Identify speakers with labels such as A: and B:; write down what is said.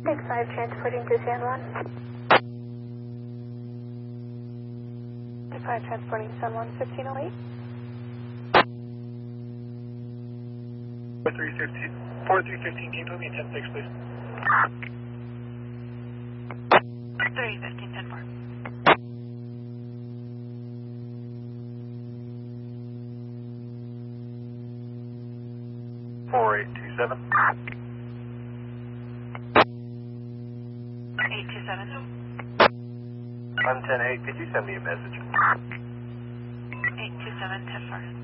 A: 5 transporting to San Juan. 5 transporting San Juan, 1508.
B: 4315, can you put me in 10-6, please?
C: 315, 10-4.
B: $4827.
C: 827.
B: I'm 10-8, could you send me a message?
C: 827, 10-4.